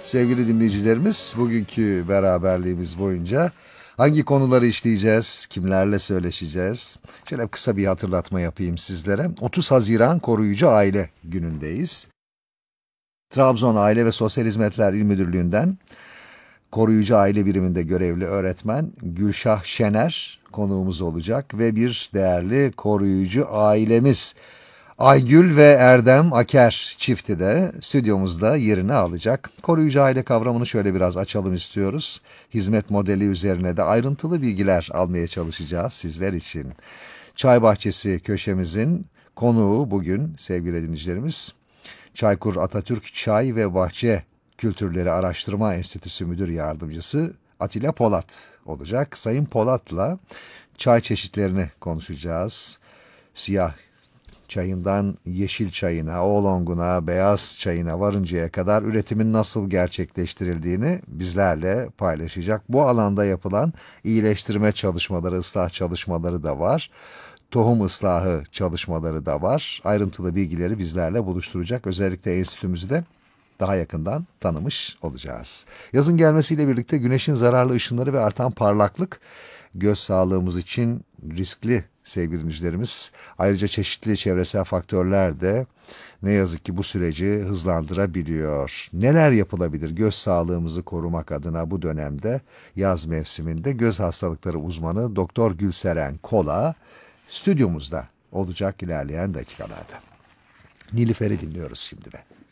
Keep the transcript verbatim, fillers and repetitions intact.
Sevgili dinleyicilerimiz, bugünkü beraberliğimiz boyunca hangi konuları işleyeceğiz, kimlerle söyleşeceğiz? Şöyle kısa bir hatırlatma yapayım sizlere. otuz Haziran Koruyucu Aile Günü'ndeyiz. Trabzon Aile ve Sosyal Hizmetler İl Müdürlüğü'nden Koruyucu Aile Biriminde görevli öğretmen Gülşah Şener konuğumuz olacak ve bir değerli koruyucu ailemiz Aygül ve Erdem Aker çifti de stüdyomuzda yerini alacak. Koruyucu aile kavramını şöyle biraz açalım istiyoruz. Hizmet modeli üzerine de ayrıntılı bilgiler almaya çalışacağız sizler için. Çay Bahçesi köşemizin konuğu bugün sevgili dinleyicilerimiz, Çaykur Atatürk Çay ve Bahçe Kültürleri Araştırma Enstitüsü Müdür Yardımcısı Atilla Polat olacak. Sayın Polat'la çay çeşitlerini konuşacağız. Siyah çayından yeşil çayına, oolonguna, beyaz çayına varıncaya kadar üretimin nasıl gerçekleştirildiğini bizlerle paylaşacak. Bu alanda yapılan iyileştirme çalışmaları, ıslah çalışmaları da var. Tohum ıslahı çalışmaları da var. Ayrıntılı bilgileri bizlerle buluşturacak. Özellikle enstitümüzü de daha yakından tanımış olacağız. Yazın gelmesiyle birlikte güneşin zararlı ışınları ve artan parlaklık göz sağlığımız için riskli sevgili dinleyicilerimiz. Ayrıca çeşitli çevresel faktörler de ne yazık ki bu süreci hızlandırabiliyor. Neler yapılabilir göz sağlığımızı korumak adına bu dönemde, yaz mevsiminde? Göz hastalıkları uzmanı Doktor Gülseren Kola stüdyomuzda olacak ilerleyen dakikalarda. Nilüfer'i dinliyoruz şimdi de.